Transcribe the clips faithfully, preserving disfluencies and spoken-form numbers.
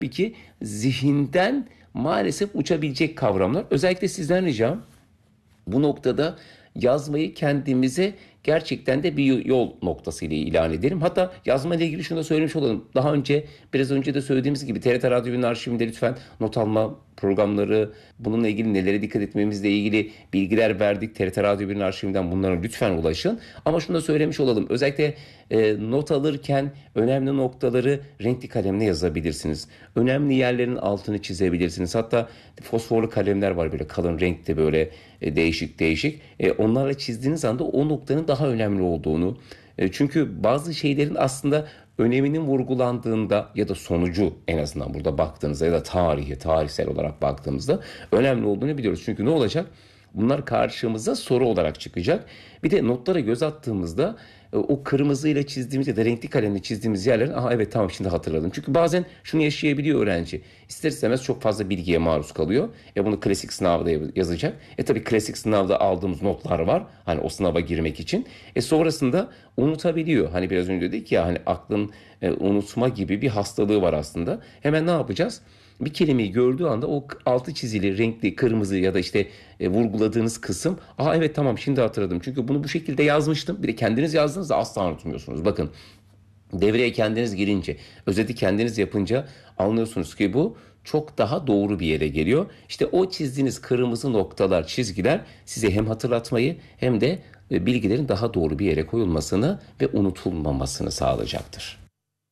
ki zihinden maalesef uçabilecek kavramlar. Özellikle sizden ricam bu noktada yazmayı kendimize gerçekten de bir yol noktası ile ilan edelim. Hatta yazma ile ilgili şunu da söylemiş olalım. Daha önce biraz önce de söylediğimiz gibi T R T Radyo'nun arşivinde lütfen not alma programları, bununla ilgili nelere dikkat etmemizle ilgili bilgiler verdik. T R T Radyo'nun arşivinden bunlara lütfen ulaşın. Ama şunu da söylemiş olalım. Özellikle e, not alırken önemli noktaları renkli kalemle yazabilirsiniz. Önemli yerlerin altını çizebilirsiniz. Hatta fosforlu kalemler var böyle kalın renkte böyle e, değişik değişik. E, onlarla çizdiğiniz anda o noktanın daha önemli olduğunu. E, çünkü bazı şeylerin aslında öneminin vurgulandığında ya da sonucu en azından burada baktığınızda ya da tarihi, tarihsel olarak baktığımızda önemli olduğunu biliyoruz. Çünkü ne olacak? Bunlar karşımıza soru olarak çıkacak. Bir de notlara göz attığımızda o kırmızıyla çizdiğimiz ya da renkli kalemle çizdiğimiz yerlerin aha evet tamam şimdi hatırladım. Çünkü bazen şunu yaşayabiliyor öğrenci. İster istemez çok fazla bilgiye maruz kalıyor. E bunu klasik sınavda yazacak. E tabii klasik sınavda aldığımız notlar var. Hani o sınava girmek için. E sonrasında unutabiliyor. Hani biraz önce dedik ya hani aklın e, unutma gibi bir hastalığı var aslında. Hemen ne yapacağız? Bir kelimeyi gördüğü anda o altı çizili, renkli, kırmızı ya da işte e, vurguladığınız kısım, aa evet tamam şimdi hatırladım. Çünkü bunu bu şekilde yazmıştım. Bir de kendiniz yazdığınızda asla unutmuyorsunuz. Bakın devreye kendiniz girince, özeti kendiniz yapınca anlıyorsunuz ki bu çok daha doğru bir yere geliyor. İşte o çizdiğiniz kırmızı noktalar, çizgiler size hem hatırlatmayı hem de e, bilgilerin daha doğru bir yere koyulmasını ve unutulmamasını sağlayacaktır.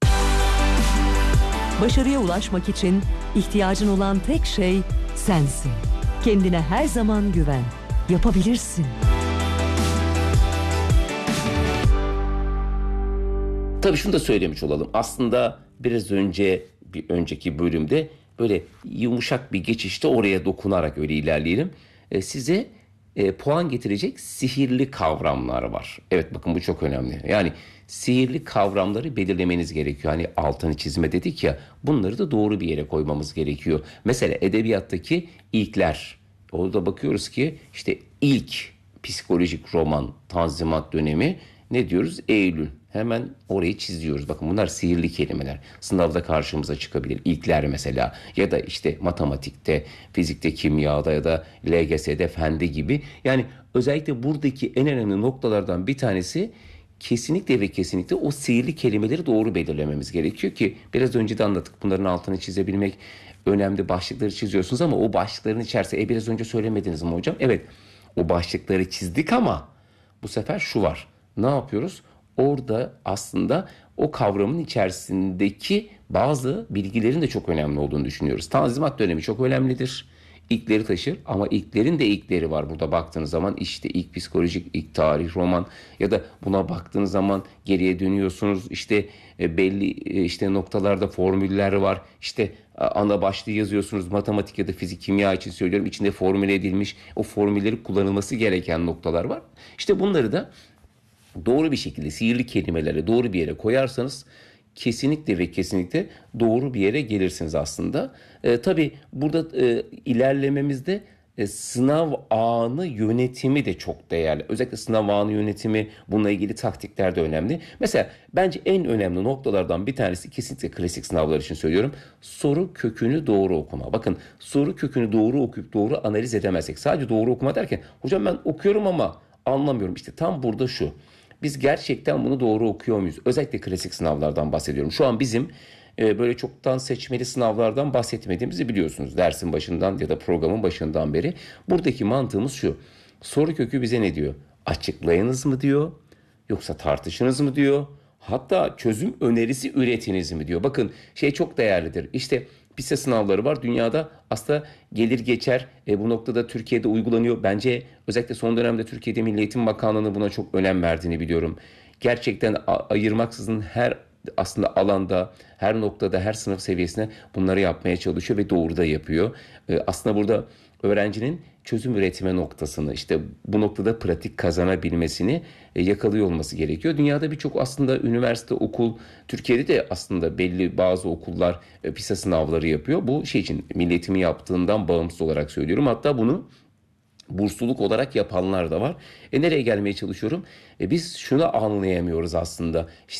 Başarıya ulaşmak için ihtiyacın olan tek şey sensin. Kendine her zaman güven. Yapabilirsin. Tabii şunu da söylemiş olalım. Aslında biraz önce bir önceki bölümde böyle yumuşak bir geçişte oraya dokunarak öyle ilerleyelim. E, size e, puan getirecek sihirli kavramlar var. Evet bakın bu çok önemli. Yani sihirli kavramları belirlemeniz gerekiyor. Hani altını çizme dedik ya bunları da doğru bir yere koymamız gerekiyor. Mesela edebiyattaki ilkler. Orada bakıyoruz ki işte ilk psikolojik roman Tanzimat dönemi ne diyoruz? Eylül. Hemen orayı çiziyoruz. Bakın bunlar sihirli kelimeler. Sınavda karşımıza çıkabilir. İlkler mesela ya da işte matematikte, fizikte, kimyada ya da L G S'de, fende gibi. Yani özellikle buradaki en önemli noktalardan bir tanesi kesinlikle ve kesinlikle o sihirli kelimeleri doğru belirlememiz gerekiyor ki biraz önce de anlattık. Bunların altını çizebilmek önemli, başlıkları çiziyorsunuz ama o başlıkların içerisinde e biraz önce söylemediniz mi hocam? Evet o başlıkları çizdik ama bu sefer şu var. Ne yapıyoruz? Orada aslında o kavramın içerisindeki bazı bilgilerin de çok önemli olduğunu düşünüyoruz. Tanzimat dönemi çok önemlidir. İlkleri taşır ama ilklerin de ilkleri var. Burada baktığınız zaman işte ilk psikolojik, ilk tarih, roman ya da buna baktığınız zaman geriye dönüyorsunuz. İşte belli işte noktalarda formüller var. İşte ana başlığı yazıyorsunuz matematik ya da fizik, kimya için söylüyorum. İçinde formüle edilmiş o formülleri kullanılması gereken noktalar var. İşte bunları da doğru bir şekilde sihirli kelimelere doğru bir yere koyarsanız kesinlikle ve kesinlikle doğru bir yere gelirsiniz aslında. E, tabii burada e, ilerlememizde e, sınav anı yönetimi de çok değerli. Özellikle sınav anı yönetimi bununla ilgili taktikler de önemli. Mesela bence en önemli noktalardan bir tanesi kesinlikle klasik sınavlar için söylüyorum. Soru kökünü doğru okuma. Bakın soru kökünü doğru okuyup doğru analiz edemezsek sadece doğru okuma derken hocam ben okuyorum ama anlamıyorum. İşte tam burada şu. Biz gerçekten bunu doğru okuyor muyuz? Özellikle klasik sınavlardan bahsediyorum. Şu an bizim e, böyle çoktan seçmeli sınavlardan bahsetmediğimizi biliyorsunuz. Dersin başından ya da programın başından beri. Buradaki mantığımız şu. Soru kökü bize ne diyor? Açıklayınız mı diyor? Yoksa tartışınız mı diyor? Hatta çözüm önerisi üretiniz mi diyor. Bakın şey çok değerlidir. İşte PISA sınavları var. Dünyada aslında gelir geçer. E, bu noktada Türkiye'de uygulanıyor. Bence özellikle son dönemde Türkiye'de Milli Eğitim Bakanlığı'nın buna çok önem verdiğini biliyorum. Gerçekten a- ayırmaksızın her aslında alanda, her noktada, her sınıf seviyesine bunları yapmaya çalışıyor ve doğru da yapıyor. E, aslında burada öğrencinin çözüm üretme noktasını, işte bu noktada pratik kazanabilmesini e, yakalıyor olması gerekiyor. Dünyada birçok aslında üniversite, okul, Türkiye'de de aslında belli bazı okullar e, PISA sınavları yapıyor. Bu şey için milli eğitimi yaptığından bağımsız olarak söylüyorum. Hatta bunu bursluluk olarak yapanlar da var. E nereye gelmeye çalışıyorum? E biz şunu anlayamıyoruz aslında. İşte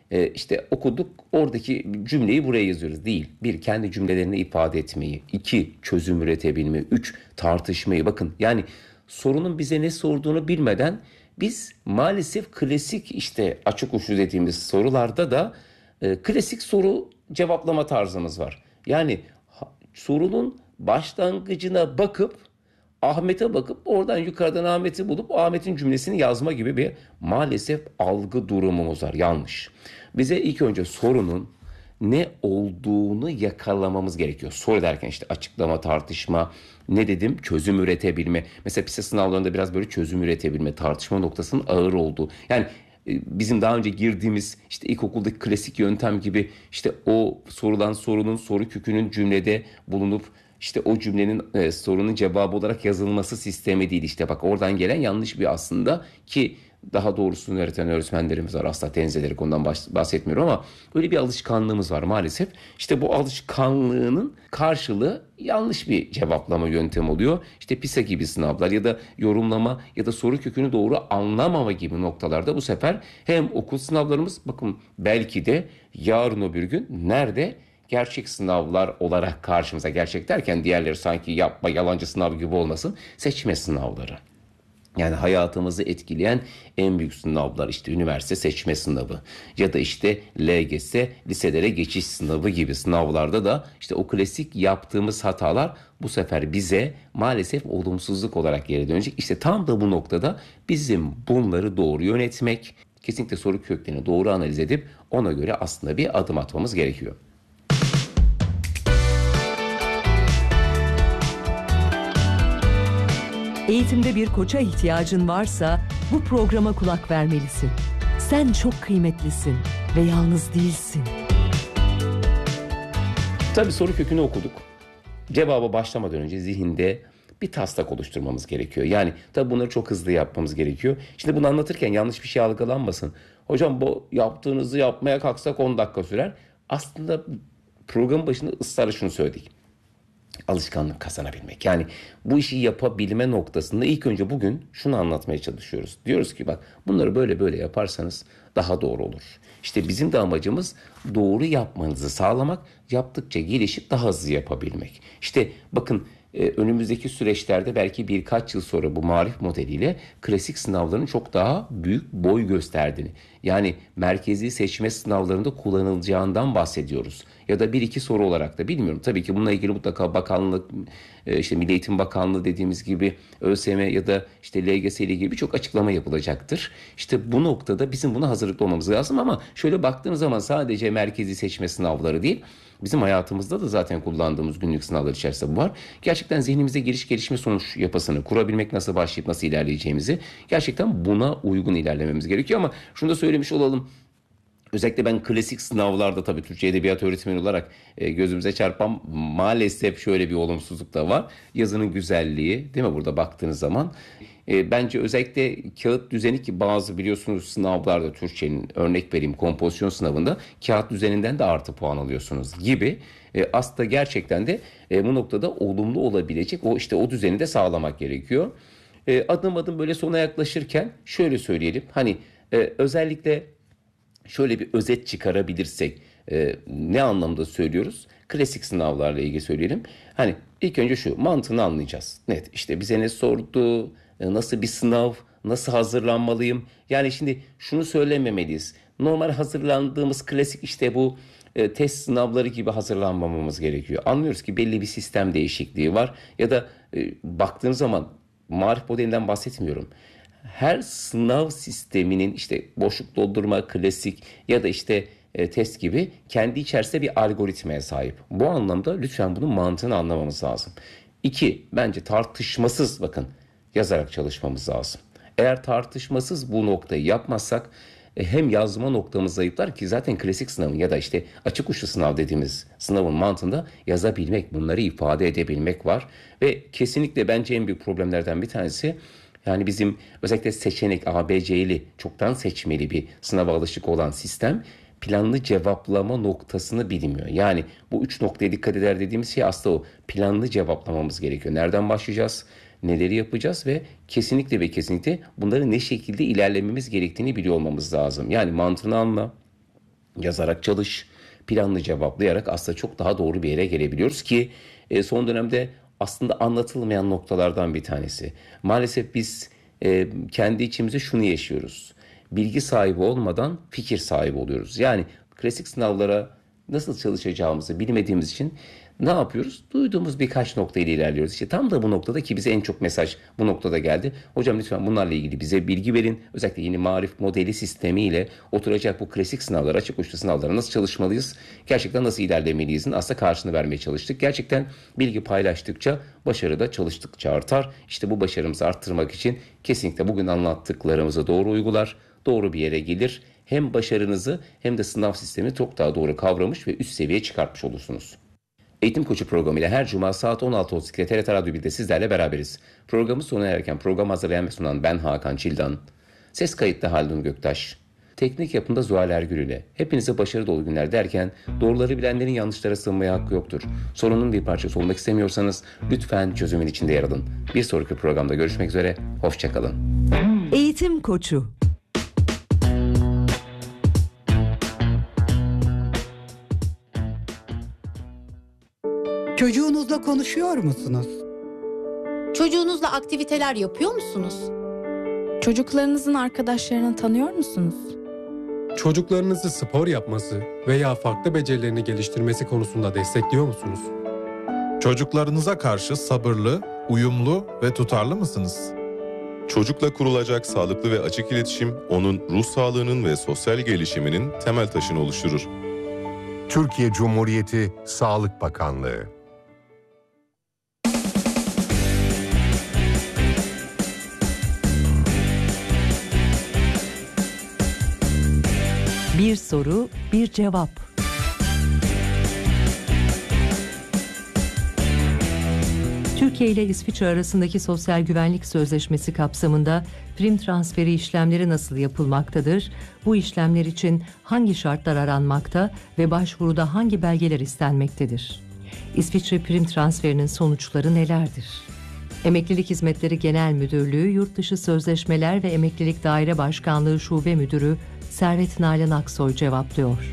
e, işte okuduk, oradaki cümleyi buraya yazıyoruz. Değil. Bir, kendi cümlelerini ifade etmeyi. İki, çözüm üretebilmeyi. Üç, tartışmayı. Bakın yani sorunun bize ne sorduğunu bilmeden biz maalesef klasik işte açık uçlu dediğimiz sorularda da e, klasik soru cevaplama tarzımız var. Yani ha, sorunun başlangıcına bakıp Ahmet'e bakıp oradan yukarıdan Ahmet'i bulup Ahmet'in cümlesini yazma gibi bir maalesef algı durumumuz var. Yanlış. Bize ilk önce sorunun ne olduğunu yakalamamız gerekiyor. Soru derken işte açıklama, tartışma, ne dedim? Çözüm üretebilme. Mesela PISA sınavlarında biraz böyle çözüm üretebilme, tartışma noktasının ağır olduğu. Yani e, bizim daha önce girdiğimiz işte ilkokuldaki klasik yöntem gibi işte o sorulan sorunun soru kökünün cümlede bulunup işte o cümlenin e, sorunun cevabı olarak yazılması sistemi değil. İşte bak oradan gelen yanlış bir aslında ki daha doğrusunu öğreten öğretmenlerimiz var. Asla tenzih ederek ondan bahsetmiyorum ama böyle bir alışkanlığımız var maalesef. İşte bu alışkanlığının karşılığı yanlış bir cevaplama yöntemi oluyor. İşte PISA gibi sınavlar ya da yorumlama ya da soru kökünü doğru anlamama gibi noktalarda bu sefer hem okul sınavlarımız bakın belki de yarın öbür gün nerede? Gerçek sınavlar olarak karşımıza, gerçek derken diğerleri sanki yapma yalancı sınav gibi olmasın, seçme sınavları. Yani hayatımızı etkileyen en büyük sınavlar işte üniversite seçme sınavı ya da işte L G S liselere geçiş sınavı gibi sınavlarda da işte o klasik yaptığımız hatalar bu sefer bize maalesef olumsuzluk olarak geri dönecek. İşte tam da bu noktada bizim bunları doğru yönetmek, kesinlikle soru köklerini doğru analiz edip ona göre aslında bir adım atmamız gerekiyor. Eğitimde bir koça ihtiyacın varsa bu programa kulak vermelisin. Sen çok kıymetlisin ve yalnız değilsin. Tabii soru kökünü okuduk. Cevaba başlamadan önce zihinde bir taslak oluşturmamız gerekiyor. Yani tabii bunları çok hızlı yapmamız gerekiyor. Şimdi bunu anlatırken yanlış bir şey algılanmasın. Hocam bu yaptığınızı yapmaya kalksak on dakika sürer. Aslında programın başında ısrarla şunu söyledik. Alışkanlık kazanabilmek. Yani bu işi yapabilme noktasında ilk önce bugün şunu anlatmaya çalışıyoruz. Diyoruz ki bak bunları böyle böyle yaparsanız daha doğru olur. İşte bizim de amacımız doğru yapmanızı sağlamak, yaptıkça gelişip daha hızlı yapabilmek. İşte bakın önümüzdeki süreçlerde belki birkaç yıl sonra bu marif modeliyle klasik sınavların çok daha büyük boy gösterdiğini, yani merkezi seçme sınavlarında kullanılacağından bahsediyoruz. Ya da bir iki soru olarak da bilmiyorum. Tabii ki bununla ilgili mutlaka bakanlık, işte Milli Eğitim Bakanlığı dediğimiz gibi ÖSYM ya da işte L G S ile ilgili birçok açıklama yapılacaktır. İşte bu noktada bizim buna hazırlıklı olmamız lazım ama şöyle baktığımız zaman sadece merkezi seçme sınavları değil, bizim hayatımızda da zaten kullandığımız günlük sınavlar içerisinde bu var. Gerçekten zihnimize giriş gelişme sonuç yapısını kurabilmek, nasıl başlayıp nasıl ilerleyeceğimizi gerçekten buna uygun ilerlememiz gerekiyor ama şunu da söylemiş olalım. Özellikle ben klasik sınavlarda tabii Türkçe Edebiyat öğretmeni olarak e, gözümüze çarpan maalesef şöyle bir olumsuzluk da var. Yazının güzelliği değil mi burada baktığınız zaman? E, bence özellikle kağıt düzeni ki bazı biliyorsunuz sınavlarda Türkçenin örnek vereyim kompozisyon sınavında kağıt düzeninden de artı puan alıyorsunuz gibi. E, aslında gerçekten de e, bu noktada olumlu olabilecek o işte o düzeni de sağlamak gerekiyor. E, adım adım böyle sona yaklaşırken şöyle söyleyelim. Hani e, özellikle şöyle bir özet çıkarabilirsek e, ne anlamda söylüyoruz? Klasik sınavlarla ilgili söyleyelim. Hani ilk önce şu mantığını anlayacağız. Net işte bize ne sordu, e, nasıl bir sınav, nasıl hazırlanmalıyım? Yani şimdi şunu söylememeliyiz. Normal hazırlandığımız klasik işte bu e, test sınavları gibi hazırlanmamamız gerekiyor. Anlıyoruz ki belli bir sistem değişikliği var. Ya da e, baktığın zaman marif modelinden bahsetmiyorum. Her sınav sisteminin işte boşluk doldurma, klasik ya da işte e, test gibi kendi içerisinde bir algoritmaya sahip. Bu anlamda lütfen bunun mantığını anlamamız lazım. İki, bence tartışmasız bakın yazarak çalışmamız lazım. Eğer tartışmasız bu noktayı yapmazsak e, hem yazma noktamız zayıflar ki zaten klasik sınavın ya da işte açık uçlu sınav dediğimiz sınavın mantığında yazabilmek, bunları ifade edebilmek var. Ve kesinlikle bence en büyük problemlerden bir tanesi yani bizim özellikle seçenek A B C'li çoktan seçmeli bir sınava alışık olan sistem planlı cevaplama noktasını bilmiyor. Yani bu üç noktaya dikkat eder dediğimiz şey aslında o planlı cevaplamamız gerekiyor. Nereden başlayacağız? Neleri yapacağız ve kesinlikle ve kesinlikle bunları ne şekilde ilerlememiz gerektiğini biliyor olmamız lazım. Yani mantığını anla, yazarak çalış, planlı cevaplayarak aslında çok daha doğru bir yere gelebiliyoruz ki e, son dönemde aslında anlatılmayan noktalardan bir tanesi. Maalesef biz e, kendi içimizde şunu yaşıyoruz. Bilgi sahibi olmadan fikir sahibi oluyoruz. Yani klasik sınavlara nasıl çalışacağımızı bilmediğimiz için ne yapıyoruz? Duyduğumuz birkaç nokta ile ilerliyoruz. İşte tam da bu noktada ki bize en çok mesaj bu noktada geldi. Hocam lütfen bunlarla ilgili bize bilgi verin. Özellikle yeni marif modeli sistemiyle oturacak bu klasik sınavlara, açık uçlu sınavlara nasıl çalışmalıyız? Gerçekten nasıl ilerlemeliyizin aslında karşını vermeye çalıştık. Gerçekten bilgi paylaştıkça başarı da çalıştıkça artar. İşte bu başarımızı arttırmak için kesinlikle bugün anlattıklarımızı doğru uygular, doğru bir yere gelir. Hem başarınızı hem de sınav sistemini çok daha doğru kavramış ve üst seviyeye çıkartmış olursunuz. Eğitim Koçu programıyla her cuma saat on altı otuz ikide T R T Radyo birde sizlerle beraberiz. Programı sona ererken program hazırlayan ve sunan ben Hakan Çildan. Ses kayıtta Haldun Göktaş. Teknik yapımda Zuhal Ergül ile. Hepinize başarı dolu günler derken doğruları bilenlerin yanlışlara sığınmaya hakkı yoktur. Sorunun bir parçası olmak istemiyorsanız lütfen çözümün içinde yer alın. Bir sonraki programda görüşmek üzere. Hoşçakalın. Eğitim Koçu. Çocuğunuzla konuşuyor musunuz? Çocuğunuzla aktiviteler yapıyor musunuz? Çocuklarınızın arkadaşlarını tanıyor musunuz? Çocuklarınızı spor yapması veya farklı becerilerini geliştirmesi konusunda destekliyor musunuz? Çocuklarınıza karşı sabırlı, uyumlu ve tutarlı mısınız? Çocukla kurulacak sağlıklı ve açık iletişim, onun ruh sağlığının ve sosyal gelişiminin temel taşını oluşturur. Türkiye Cumhuriyeti Sağlık Bakanlığı. Bir soru, bir cevap. Türkiye ile İsviçre arasındaki sosyal güvenlik sözleşmesi kapsamında prim transferi işlemleri nasıl yapılmaktadır? Bu işlemler için hangi şartlar aranmakta ve başvuruda hangi belgeler istenmektedir? İsviçre prim transferinin sonuçları nelerdir? Emeklilik Hizmetleri Genel Müdürlüğü Yurtdışı Sözleşmeler ve Emeklilik Daire Başkanlığı Şube Müdürü Servet Nalan Aksoy cevaplıyor.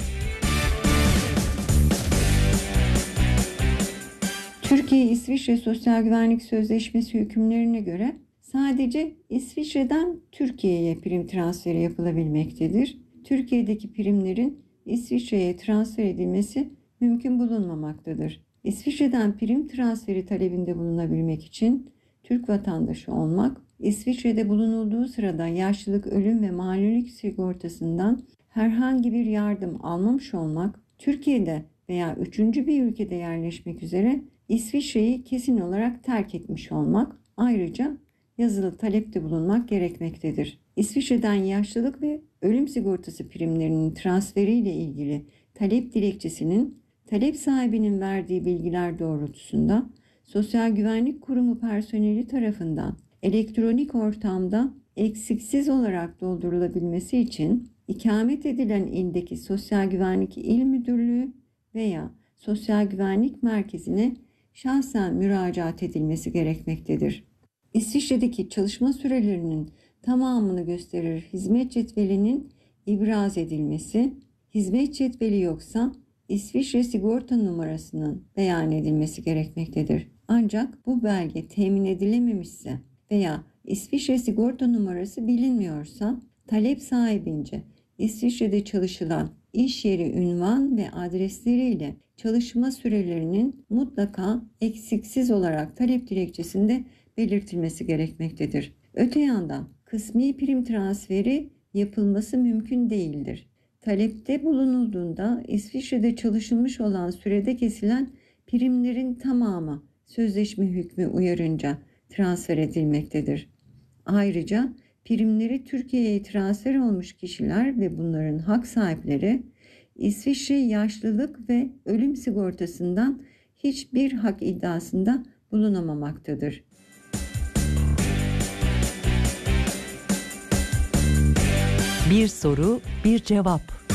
Türkiye-İsviçre Sosyal Güvenlik Sözleşmesi hükümlerine göre sadece İsviçre'den Türkiye'ye prim transferi yapılabilmektedir. Türkiye'deki primlerin İsviçre'ye transfer edilmesi mümkün bulunmamaktadır. İsviçre'den prim transferi talebinde bulunabilmek için Türk vatandaşı olmak, İsviçre'de bulunulduğu sırada yaşlılık, ölüm ve malullik sigortasından herhangi bir yardım almamış olmak, Türkiye'de veya üçüncü bir ülkede yerleşmek üzere İsviçre'yi kesin olarak terk etmiş olmak, ayrıca yazılı talepte bulunmak gerekmektedir. İsviçre'den yaşlılık ve ölüm sigortası primlerinin transferiyle ilgili talep dilekçesinin talep sahibinin verdiği bilgiler doğrultusunda Sosyal Güvenlik Kurumu personeli tarafından elektronik ortamda eksiksiz olarak doldurulabilmesi için ikamet edilen ildeki Sosyal Güvenlik İl Müdürlüğü veya Sosyal Güvenlik Merkezi'ne şahsen müracaat edilmesi gerekmektedir. İsviçre'deki çalışma sürelerinin tamamını gösterir hizmet cetvelinin ibraz edilmesi, hizmet cetveli yoksa İsviçre sigorta numarasının beyan edilmesi gerekmektedir. Ancak bu belge temin edilememişse veya İsviçre sigorta numarası bilinmiyorsa talep sahibince İsviçre'de çalışılan iş yeri ünvan ve adresleriyle çalışma sürelerinin mutlaka eksiksiz olarak talep dilekçesinde belirtilmesi gerekmektedir. Öte yandan kısmi prim transferi yapılması mümkün değildir. Talepte bulunulduğunda İsviçre'de çalışılmış olan sürede kesilen primlerin tamamı sözleşme hükmü uyarınca transfer edilmektedir. Ayrıca primleri Türkiye'ye transfer olmuş kişiler ve bunların hak sahipleri İsviçre yaşlılık ve ölüm sigortasından hiçbir hak iddiasında bulunamamaktadır. Bir soru, bir cevap.